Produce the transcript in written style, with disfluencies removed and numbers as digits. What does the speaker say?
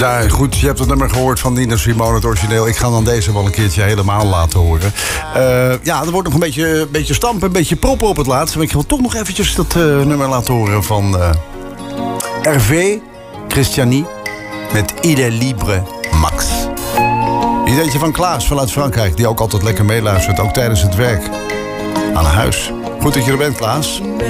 Ja, goed, je hebt het nummer gehoord van Nina Simone, het origineel. Ik ga dan deze wel een keertje helemaal laten horen. Ja, er wordt nog een beetje stampen, een beetje proppen op het laatst. Maar ik wil toch nog eventjes dat nummer laten horen van Hervé Christiani met Il est libre Max. Ideetje van Klaas vanuit Frankrijk, die ook altijd lekker meeluistert, ook tijdens het werk aan huis. Goed dat je er bent, Klaas.